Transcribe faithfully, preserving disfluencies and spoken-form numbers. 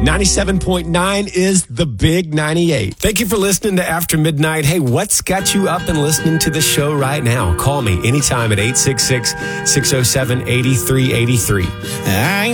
ninety-seven point nine is the Big ninety-eight. Thank you for listening to After Midnight. Hey, what's got you up and listening to the show right now? Call me anytime at eight six six, six oh seven, eight three eight three. I